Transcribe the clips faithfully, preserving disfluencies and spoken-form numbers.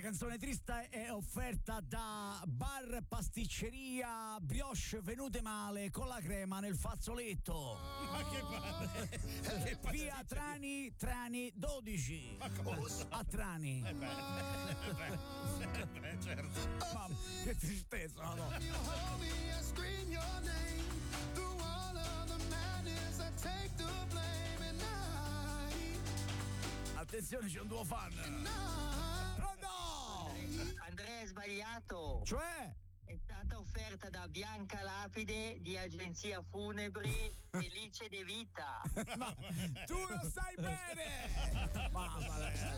canzone triste è offerta da Bar Pasticceria Brioche venute male con la crema nel fazzoletto. Ma che palle? Che Via Trani, Trani dodici. Ma cosa? A Trani. Eh beh, eh beh, eh beh, certo. Mamma, che tristezza, no? Attenzione, c'è un tuo fan. Pronto? Andrea è sbagliato. Cioè? È stata offerta da Bianca Lapide di agenzia funebri Felice De Vita. Ma tu lo sai bene! Mamma mia!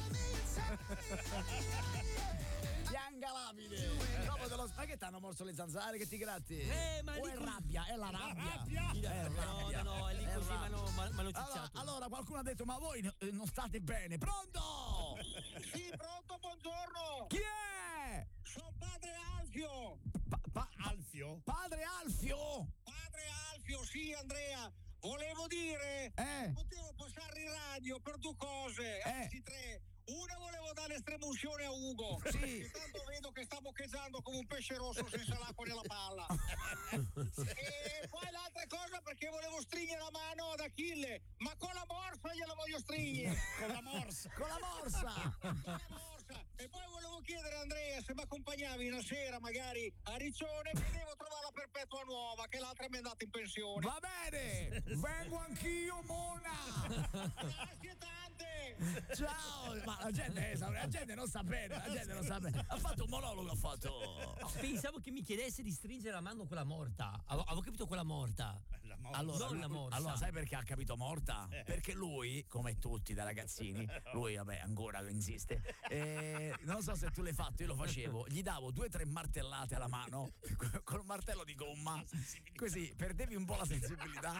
Bianca Lapide! Dopo te lo ma che t'hanno morso le zanzare che ti gratti? Eh, ma o lì è con- rabbia? È la rabbia! rabbia? È No, rabbia. no, no, è lì È così, ma rabbia. no, ma, ma l'ho Allora, cicciato. allora qualcuno ha detto ma voi eh, non state bene, pronto? Sì, pronto, buongiorno! Chi è? Sono padre Alfio! Pa- pa- Alfio? padre Alfio? Padre Alfio, sì, Andrea! Volevo dire, Eh. potevo passare in radio per due cose, Eh. anzi tre. Una volevo dare estremunzione a Ugo. Sì. Intanto vedo che sta boccheggiando come un pesce rosso senza l'acqua nella palla. E poi l'altra cosa perché volevo stringere la mano ad Achille, ma con la morsa gliela voglio stringere. Con la morsa. Con la morsa! Con la morsa. E poi volevo chiedere a Andrea se mi accompagnavi una sera magari a Riccione, che devo trovare la perpetua nuova, che l'altra mi è andata in pensione. Va bene! Vengo anch'io, Mona! Grazie tante! Ciao! Ma la gente, la gente non sa bene, la gente non sa bene. Ha fatto un monologo, ha fatto. Pensavo che mi chiedesse di stringere la mano quella morta. Avevo, avevo capito quella morta. La morsa. Allora, Non la morsa. allora, sai perché ha capito morta? Perché lui, come tutti da ragazzini, lui vabbè ancora insiste. Eh, non so se tu l'hai fatto, io lo facevo. Gli davo due o tre martellate alla mano con un martello di gomma, così perdevi un po' la sensibilità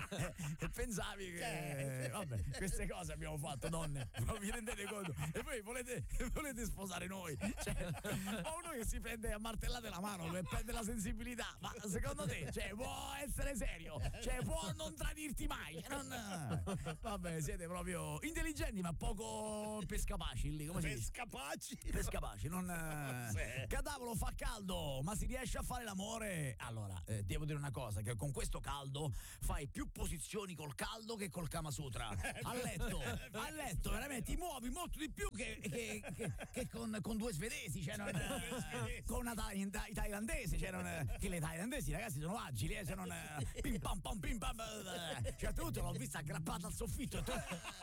e pensavi che vabbè, queste cose abbiamo fatto, donne. Non vi rendete conto? E poi volete, volete sposare noi? Cioè, o uno che si prende a martellate la mano per perdere la sensibilità, ma secondo te, cioè, può essere serio? Cioè, può non tradirti mai? Non... Vabbè, siete proprio intelligenti, ma poco pescapaci lì, come si dice? Pescapaci. Pescapaci, non. Sì. Cadavolo, fa caldo, ma si riesce a fare l'amore? Allora, eh, devo dire una cosa: che con questo caldo fai più posizioni col caldo che col Kama Sutra. A letto, a letto, veramente ti muovi molto di più che, che, che, che con, con due svedesi, cioè non, eh, con una thai- thai- thailandese, cioè non, eh, che le thailandesi ragazzi sono agili, eh, cioè non, eh, pim pam pam pim pam, eh, certo punto l'ho vista aggrappata al soffitto e tu,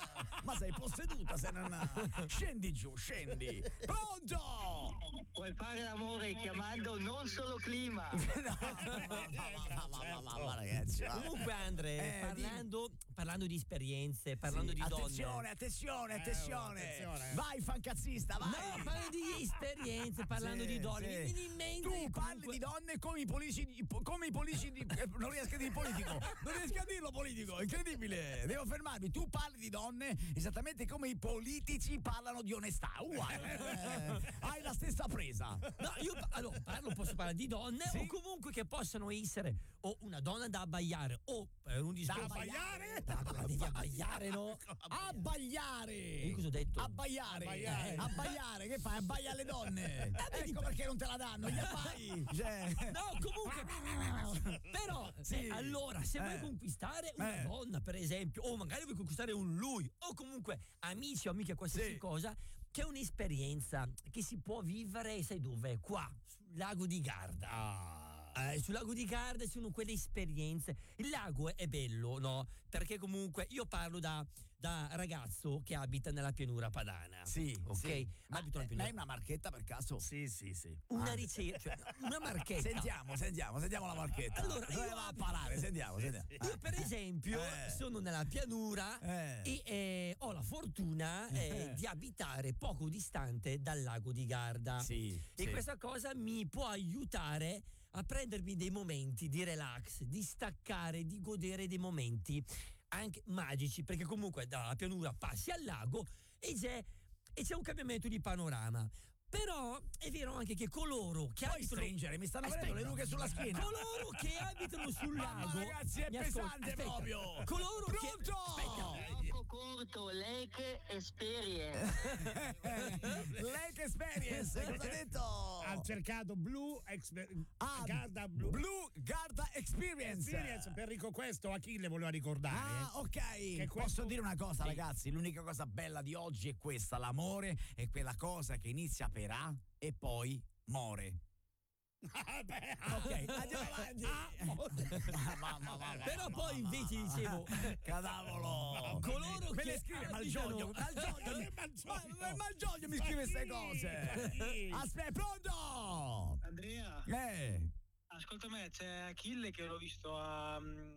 ma sei posseduta se non scendi giù, scendi. Pronto? Puoi fare l'amore chiamando non solo clima. No, ma, ma, ma, ma, ma, ragazzi, ma- Comunque, Andre, Eh, parlando, parlando di esperienze, parlando Sì, di donne. attenzione, attenzione, attenzione, attenzione. vai fancazzista, vai. No, parlando di esperienze, parlando Sì, di donne, sì. mi viene in mente. Tu parli comunque- di donne come i politici di, come i politici di, eh, non riesco a dire politico, non riesco a dirlo politico, incredibile, devo fermarmi. Tu parli di donne esattamente come i politici parlano di onestà, uguale, eh, hai la stessa presa. No, io pa- allora, parlo, posso parlare di donne Sì. o comunque che possano essere o una donna da abbaiare o per un discorso. abbaiare? Da, da, devi abbaiare, no? Abbagliare! Io cosa ho detto? Abbaiare! Abbaiare. Eh, abbaiare, che fai? Abbaia alle donne! Ecco perché non te la danno, gli abbai! Cioè. No, comunque. Però, Sì. eh, allora, se Eh. vuoi conquistare una Eh. donna, per esempio, o magari vuoi conquistare un lui, o comunque amici o amiche, qualsiasi Sì. cosa, c'è un'esperienza che si può vivere, sai dove? Qua, sul lago di Garda. Ah. Eh, sul lago di Garda ci sono quelle esperienze. Il lago è bello, no? Perché comunque io parlo da, da ragazzo che abita nella pianura padana. Sì, ok? sì. Ma, Abito nella eh, pianura. hai una marchetta per caso? Sì, sì, sì. Una ricerca, cioè, una marchetta. Sentiamo, sentiamo, sentiamo la marchetta. Allora, Dove io va a abito- parare? Sentiamo, sentiamo. Io per esempio Eh. sono nella pianura Eh. e eh, ho la fortuna eh, Eh. di abitare poco distante dal lago di Garda. Sì, E sì. questa cosa mi può aiutare a prendermi dei momenti di relax, di staccare, di godere dei momenti anche magici, perché comunque dalla pianura passi al lago e c'è, e c'è un cambiamento di panorama. Però è vero anche che coloro che Puoi abitano stringere, mi stanno venendo le Aspetta. rughe sulla schiena. Coloro che abitano sul Mamma, lago, ragazzi, è mi ascolti, pesante aspetta. proprio. Coloro Pronto? che aspetta. Poco corto, lake experience. Lake Experience. Cosa ha detto? Ha cercato Blue Exper- Ah, Garda Blue. Blue Garda Experience. Experience per Rico, questo Achille voleva ricordare. Ah, ok. Che Posso questo- dire una cosa, Sì. ragazzi? L'unica cosa bella di oggi è questa: l'amore è quella cosa che inizia per A e poi more. Ah, beh, Ok, andiamo avanti. Ma- ma- ma- ma- Però ma- poi ma- invece ma- dicevo, Cadavolo. coloro Me che le scrive abitano- Malgioglio. Malgioglio, Non è ma- Malgioglio. ma- Malgioglio mi scrive queste Ma chi? cose. Ma chi? Aspetta, pronto? Andrea, Eh. ascolta me, c'è Achille che l'ho visto a,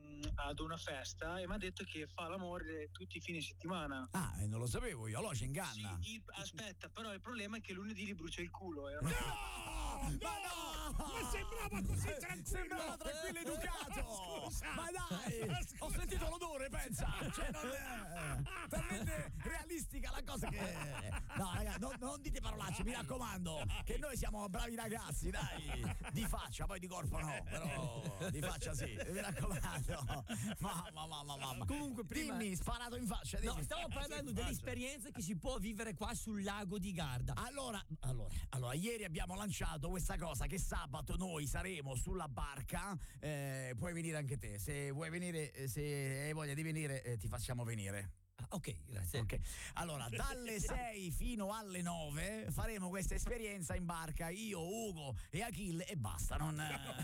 ad una festa e mi ha detto che fa l'amore tutti i fine settimana. Ah, eh, non lo sapevo io, allora ci inganna. Sì, il- aspetta, però il problema è che lunedì gli brucia il culo. È una... No, Ma no! Ma sembrava così tranquillo. Sembrava tranquillo e educato. Scusa. Ma dai, Ma ho scusa. sentito l'odore, pensa. Cioè, non è talmente realistica la cosa che. No, raga, non, non dite parolacce, mi raccomando. Che noi siamo bravi ragazzi, dai. Di faccia, poi di corpo no. Però di faccia sì, mi raccomando. Mamma, mamma, mamma. Comunque, prima- Dimmi, sparato in faccia. no, dimmi. stavo parlando in dell'esperienza che si può vivere qua sul lago di Garda. Allora, allora, allora, ieri abbiamo lanciato questa cosa che sabato noi saremo sulla barca, eh, puoi venire anche te, se vuoi venire, eh, se hai voglia di venire eh, ti facciamo venire. Ah, ok, grazie. Ok, allora dalle sei fino alle nove faremo questa esperienza in barca, io, Ugo e Achille e basta, non,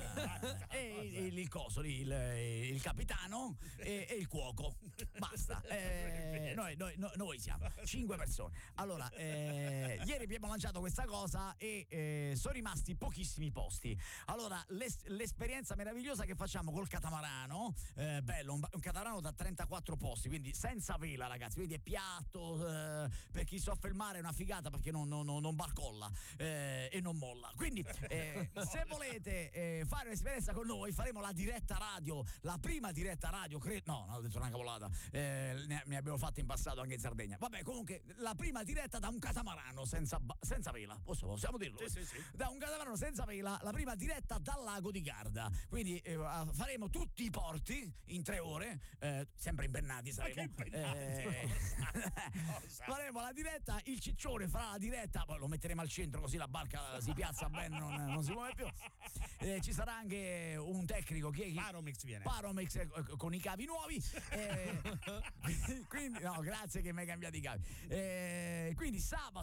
eh, e il, il coso lì, il, il capitano e, e il cuoco, basta. Eh, noi, noi- noi- noi siamo cinque persone. Allora, eh, ieri abbiamo lanciato questa cosa e eh, sono rimasti pochissimi posti. Allora, l'es- l'esperienza meravigliosa che facciamo col catamarano, eh, bello, un, ba- un catamarano da trentaquattro posti, quindi senza vela, ragazzi, quindi è piatto, eh, per chi soffre il mare è una figata perché non, non- non- non barcolla eh, e non molla. Quindi eh, se volete eh, fare un'esperienza con noi, faremo la diretta radio, la prima diretta radio, credo, no, no, ho detto una cavolata, eh, ne, ne abbiamo fatte in passato anche in Sardegna. Vabbè, comunque la prima diretta da un catamarano senza, ba- senza vela, possiamo, possiamo dirlo? Sì, sì, sì. Da un catamarano senza vela, la prima diretta dal lago di Garda. Quindi eh, faremo tutti i porti in tre ore, eh, sempre impennati saremo. che impennati? Eh, faremo la diretta, il ciccione farà la diretta, poi lo metteremo al centro così la barca si piazza bene, non, non si muove più. Eh, ci sarà anche un tecnico che Paromix viene. Paromix eh, con i cavi nuovi. Eh, quindi, no, grazie che mi hai cambiato i cavi. Eh, quindi sabato